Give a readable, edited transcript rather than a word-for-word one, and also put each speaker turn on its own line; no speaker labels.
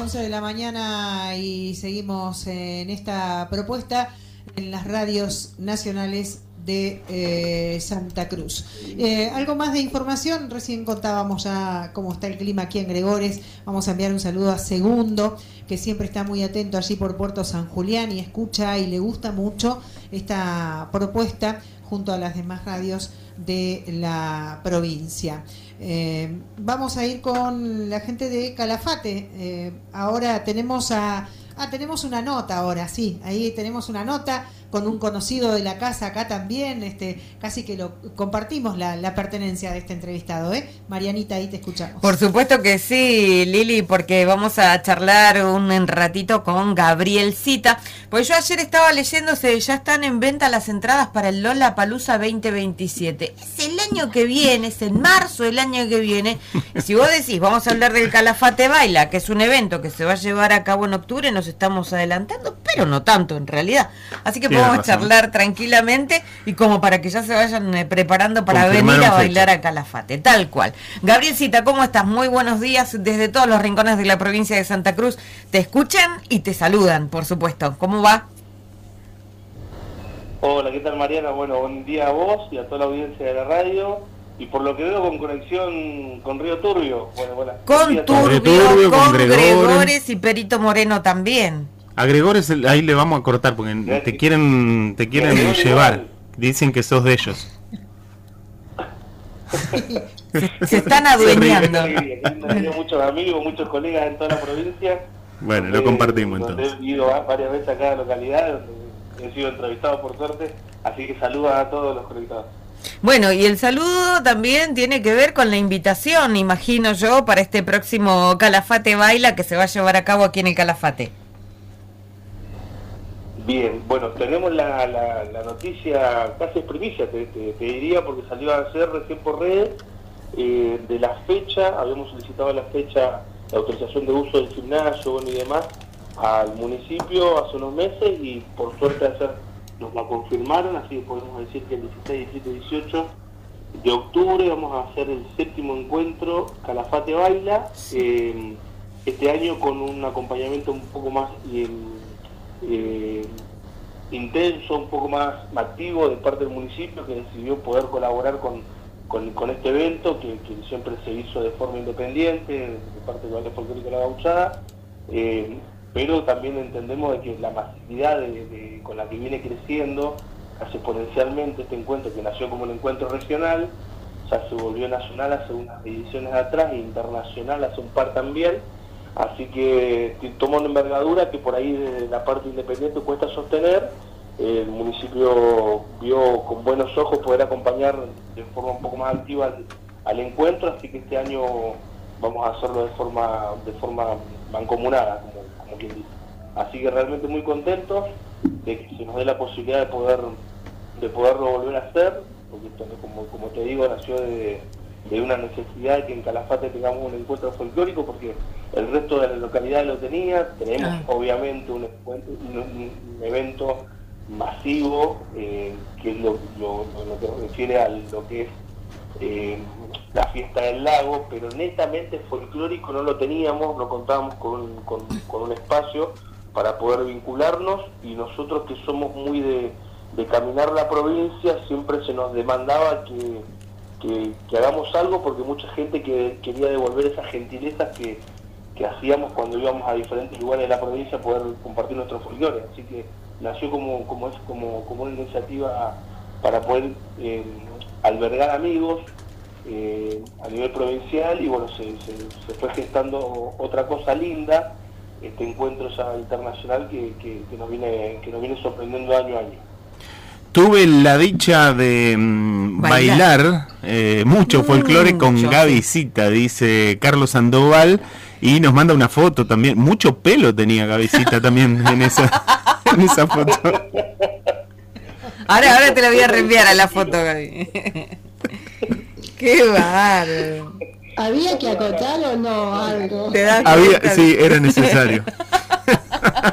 11 de la mañana y seguimos en esta propuesta en las radios nacionales de Santa Cruz. Algo más de información, recién contábamos ya cómo está el clima aquí en Gregores. Vamos a enviar un saludo a Segundo, que siempre está muy atento allí por Puerto San Julián y escucha y le gusta mucho esta propuesta junto a las demás radios de la provincia. Vamos a ir con la gente de Calafate. Ahora tenemos tenemos una nota ahora, sí, ahí tenemos una nota con un conocido de la casa acá también, casi que lo compartimos la pertenencia de este entrevistado, Marianita, ahí te escuchamos.
Por supuesto que sí, Lili, porque vamos a charlar un ratito con Gabrielcita, pues yo ayer estaba leyéndose, ya están en venta las entradas para el Lollapalooza 2027, es el año que viene, es en marzo del año que viene, y si vos decís, vamos a hablar del Calafate Baila, que es un evento que se va a llevar a cabo en octubre, nos estamos adelantando, pero no tanto en realidad, así que podemos charlar tranquilamente y como para que ya se vayan preparando para venir a bailar a Calafate, tal cual. Gabrielcita, ¿cómo estás? Muy buenos días desde todos los rincones de la provincia de Santa Cruz, te escuchan y te saludan, por supuesto. ¿Cómo va?
Hola, ¿qué tal, Mariana? Bueno, buen día a vos y a toda la audiencia de la radio. Y por lo que veo, con conexión con Río Turbio. Bueno,
con Turbio, con Gregores y Perito Moreno también.
A Gregores ahí le vamos a cortar porque te quieren llevar. Dicen que sos de ellos.
Se están adueñando.
Tengo muchos amigos, muchos colegas en toda la provincia.
Bueno, lo compartimos entonces.
He ido varias veces a cada localidad donde he sido entrevistado por suerte. Así que saludos a todos los conectados.
Bueno, y el saludo también tiene que ver con la invitación, imagino yo, para este próximo Calafate Baila que se va a llevar a cabo aquí en el Calafate.
Bien, bueno, tenemos la noticia, casi es primicia, te diría, porque salió a ser recién por redes, de la fecha, habíamos solicitado la fecha de autorización de uso del gimnasio y demás al municipio hace unos meses y por suerte ayer nos la confirmaron, así que podemos decir que el 16, 17, 18 de octubre vamos a hacer el 7º encuentro Calafate Baila, este año con un acompañamiento un poco más intenso, un poco más activo de parte del municipio, que decidió poder colaborar con este evento que siempre se hizo de forma independiente de parte del Ballet Folclórico de la Gauchada, pero también entendemos de que la masividad con la que viene creciendo casi exponencialmente este encuentro, que nació como un encuentro regional, ya se volvió nacional hace unas ediciones atrás e internacional hace un par también. Así que tomó una envergadura que por ahí de la parte independiente cuesta sostener. El municipio vio con buenos ojos poder acompañar de forma un poco más activa al encuentro, así que este año vamos a hacerlo de forma mancomunada, como quien dice. Así que realmente muy contentos de que se nos dé la posibilidad de poderlo volver a hacer, porque esto, como te digo, nació de una necesidad de que en Calafate tengamos un encuentro folclórico, porque el resto de las localidades lo tenía. Tenemos obviamente un evento masivo, que es lo que refiere a lo que es la fiesta del lago, pero netamente folclórico no lo teníamos, no contábamos con un espacio para poder vincularnos, y nosotros que somos muy de caminar la provincia, siempre se nos demandaba que hagamos algo, porque mucha gente quería devolver esas gentilezas que hacíamos cuando íbamos a diferentes lugares de la provincia a poder compartir nuestros folclores. Así que nació como una iniciativa para poder albergar amigos a nivel provincial, y bueno, se fue gestando otra cosa linda, este encuentro ya internacional que nos viene sorprendiendo año a año.
Tuve la dicha de bailar mucho folclore con Gabycita, dice Carlos Sandoval, y nos manda una foto también. Mucho pelo tenía Gabycita también en esa foto.
Ahora te la voy a reenviar a la foto, Gaby. Qué bárbaro.
¿Había que acotar o no algo?
Sí, era necesario.